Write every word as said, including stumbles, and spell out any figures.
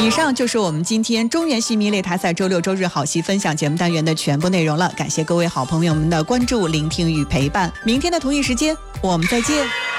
以上就是我们今天中原戏迷擂台赛周六周日好戏分享节目单元的全部内容了，感谢各位好朋友们的关注、聆听与陪伴。明天的同一时间我们再见。